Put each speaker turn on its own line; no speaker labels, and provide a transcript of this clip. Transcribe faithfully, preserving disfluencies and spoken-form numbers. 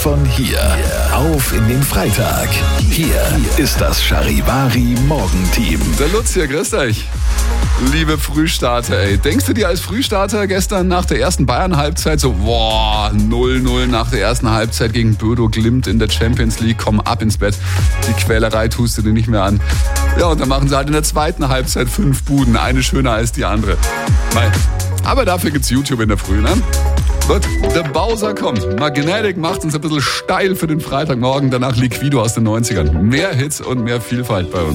Von hier auf in den Freitag. Hier ist das Charivari Morgenteam.
Der Lutz hier, grüßt euch. Liebe Frühstarter, ey. Denkst du dir als Frühstarter gestern nach der ersten Bayern-Halbzeit so, boah, null null nach der ersten Halbzeit gegen Bodo Glimt in der Champions League, komm ab ins Bett. Die Quälerei tust du dir nicht mehr an. Ja, und dann machen sie halt in der zweiten Halbzeit fünf Buden, eine schöner als die andere. Mei. Aber dafür gibt's YouTube in der Früh, ne? Gut, der Bowser kommt. Magnetic macht uns ein bisschen steil für den Freitagmorgen. Danach Liquido aus den neunzigern. Mehr Hits und mehr Vielfalt bei uns.